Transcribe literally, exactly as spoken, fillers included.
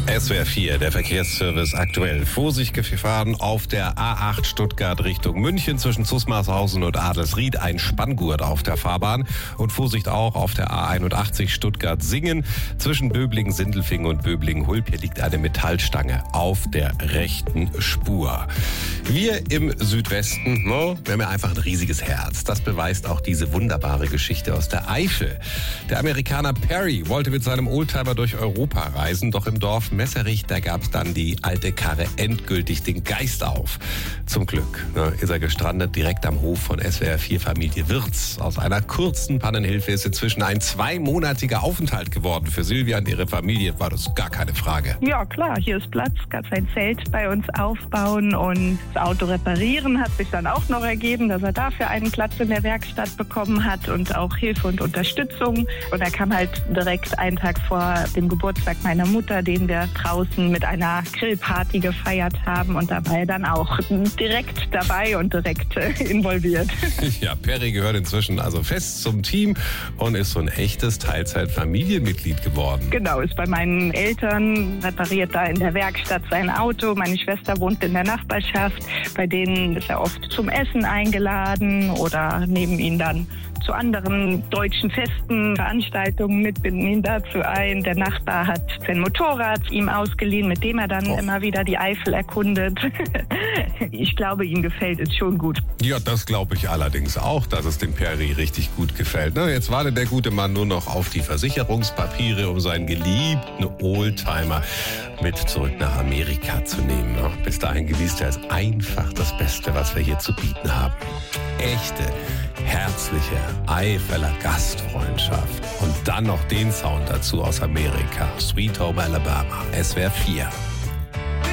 S W R vier, der Verkehrsservice aktuell. Vorsicht gefahren auf der A acht Stuttgart Richtung München zwischen Zusmarshausen und Adelsried. Ein Spanngurt auf der Fahrbahn. Und Vorsicht auch auf der A einundachtzig Stuttgart-Singen zwischen Böblingen-Sindelfingen und Böblingen-Hulp. Hier liegt eine Metallstange auf der rechten Spur. Wir im Südwesten, no, wir haben ja einfach ein riesiges Herz. Das beweist auch diese wunderbare Geschichte aus der Eifel. Der Amerikaner Perry wollte mit seinem Oldtimer durch Europa reisen, doch im Dorf Messerich, da gab es dann die alte Karre endgültig den Geist auf. Zum Glück ne, ist er gestrandet direkt am Hof von S W R vier Familie Wirz. Aus einer kurzen Pannenhilfe ist inzwischen ein zweimonatiger Aufenthalt geworden. Für Silvia und ihre Familie war das gar keine Frage. Ja klar, hier ist Platz, kannst ein Zelt bei uns aufbauen und das Auto reparieren. Hat sich dann auch noch ergeben, dass er dafür einen Platz in der Werkstatt bekommen hat und auch Hilfe und Unterstützung. Und er kam halt direkt einen Tag vor dem Geburtstag meiner Mutter, den wir draußen mit einer Grillparty gefeiert haben, und dabei dann auch direkt dabei und direkt äh, involviert. Ja, Perry gehört inzwischen also fest zum Team und ist so ein echtes Teilzeit-Familienmitglied geworden. Genau, ist bei meinen Eltern, repariert da in der Werkstatt sein Auto. Meine Schwester wohnt in der Nachbarschaft. Bei denen ist er oft zum Essen eingeladen oder nehmen ihn dann zu anderen deutschen Festen, Veranstaltungen mit, binden ihn dazu ein. Der Nachbar hat sein Motorrad ihm ausgeliehen, mit dem er dann oh. immer wieder die Eifel erkundet. Ich glaube, ihm gefällt es schon gut. Ja, das glaube ich allerdings auch, dass es dem Perry richtig gut gefällt. Na, jetzt wartet der gute Mann nur noch auf die Versicherungspapiere, um seinen geliebten Oldtimer mit zurück nach Amerika zu nehmen. Bis dahin genießt er es einfach das Beste, was wir hier zu bieten haben. Echte, herzliche Eifeler Gastfreundschaft. Und dann noch den Sound dazu aus Amerika. Sweet Home Alabama, S W R vier.